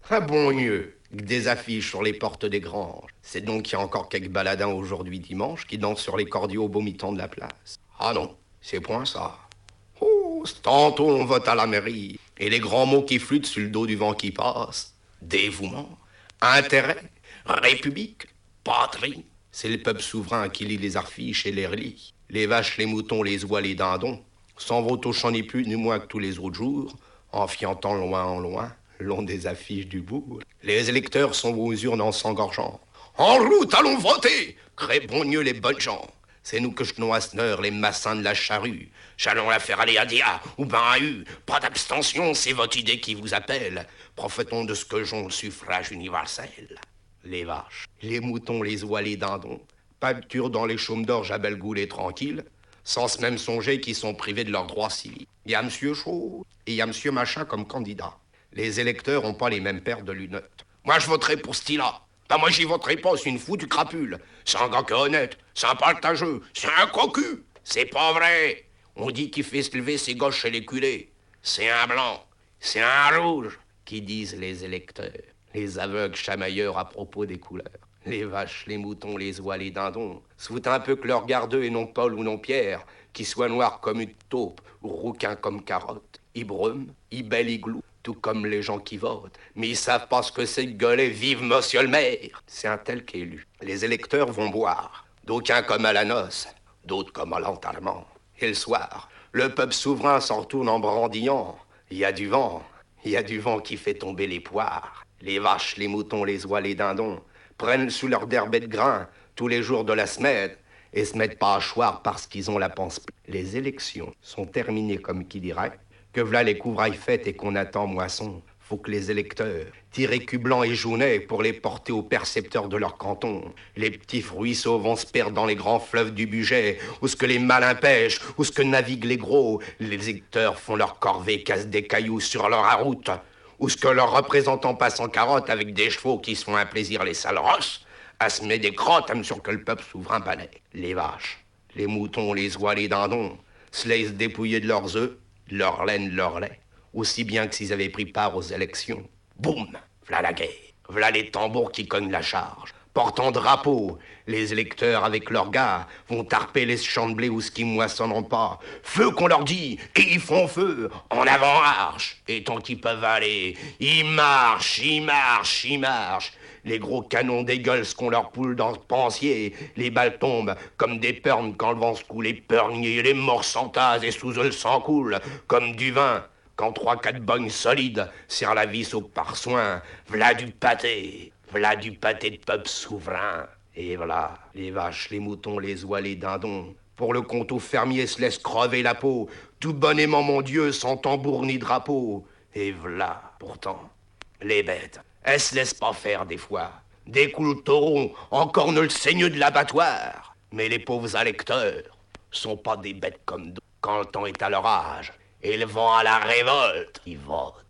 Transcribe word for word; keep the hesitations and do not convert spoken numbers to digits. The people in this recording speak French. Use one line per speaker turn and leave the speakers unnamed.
Un bon mieux que des affiches sur les portes des granges. C'est donc qu'il y a encore quelques baladins aujourd'hui dimanche qui dansent sur les cordiaux au beau mi-temps de la place. Ah non, c'est point ça. Oh, c'est tantôt on vote à la mairie, et les grands mots qui flûtent sur le dos du vent qui passe. Dévouement, intérêt, république, patrie. C'est le peuple souverain qui lit les affiches et les relit. Les vaches, les moutons, les oies, les dindons s'en vont au champ ni plus ni moins que tous les autres jours, en fiantant loin en loin, long des affiches du bourg. Les électeurs sont aux urnes en s'engorgeant. En route, allons voter! Crébons-mieux les bonnes gens. C'est nous que jetons à cette heure les massins de la charrue. J'allons la faire aller à Dia ou ben à U. Pas d'abstention, c'est votre idée qui vous appelle. Profitons de ce que j'ont le suffrage universel. Les vaches, les moutons, les oies, les dindons, pâturent dans les chaumes d'orge à Bellegoule et tranquille, sans se même songer qu'ils sont privés de leurs droits civils. Il y a Monsieur Chaud et il y a Monsieur Machin comme candidat. Les électeurs n'ont pas les mêmes paires de lunettes. Moi, je voterai pour ce style-là. Ben, moi, j'y voterai pas, c'est une foutue crapule. C'est un gars qui est honnête, c'est un partageux, c'est un cocu. C'est pas vrai. On dit qu'il fait se lever ses gauches chez les culés. C'est un blanc, c'est un rouge, qui disent les électeurs. Les aveugles chamailleurs à propos des couleurs. Les vaches, les moutons, les oies, les dindons se foutent un peu que leur gardeux et non Paul ou non Pierre, qui soit noir comme une taupe ou rouquin comme carotte. Ils brument, ils bêlent, ils glouent, tout comme les gens qui votent. Mais ils savent pas ce que c'est que gueuler vive monsieur le maire. C'est un tel qu'élu. Les électeurs vont boire, d'aucuns comme à la noce, d'autres comme à l'enterrement. Et le soir, le peuple souverain s'en retourne en brandillant. Il y a du vent, il y a du vent qui fait tomber les poires. Les vaches, les moutons, les oies, les dindons prennent sous leur derbet de grain tous les jours de la semaine et se mettent pas à choir parce qu'ils ont la panse pleine. Les élections sont terminées comme qui dirait que v'là les couvrailles faites et qu'on attend moisson. Faut que les électeurs tirent écus blancs et jaunets pour les porter aux percepteurs de leur canton. Les petits ruisseaux vont se perdre dans les grands fleuves du budget, où ce que les malins pêchent, où ce que naviguent les gros. Les électeurs font leur corvée, cassent des cailloux sur leur route, où ce que leurs représentants passent en carotte avec des chevaux qui se font un plaisir les sales rosses, à se mettre des crottes à mesure que le peuple souverain banait. Les vaches, les moutons, les oies, les dindons se laissent dépouiller de leurs œufs, de leur laine, de leur lait, aussi bien que s'ils avaient pris part aux élections. Boum, v'là la guerre, v'là les tambours qui cognent la charge. Portant drapeau, les électeurs avec leurs gars vont tarper les champs de blé où ce qui moissonneront pas. Feu qu'on leur dit, et ils font feu, en avant marche. Et tant qu'ils peuvent aller, ils marchent, ils marchent, ils marchent. Les gros canons dégueulent ce qu'on leur poule dans le pensier. Les balles tombent comme des pernes quand le vent secoue les perniers. Les morts s'entassent et sous eux le sang coule comme du vin. Quand trois, quatre bognes solides serrent la vis au parsoin, v'là du pâté, v'là du pâté de peuple souverain. Et voilà, les vaches, les moutons, les oies, les dindons, pour le compte aux fermiers se laissent crever la peau, tout bonnement, mon Dieu, sans tambour ni drapeau. Et voilà, pourtant, les bêtes, elles se laissent pas faire des fois. Des coups de taureau, encore ne le saigneux de l'abattoir. Mais les pauvres électeurs sont pas des bêtes comme d'autres. Quand le temps est à leur âge, et le vent à la révolte, ils votent.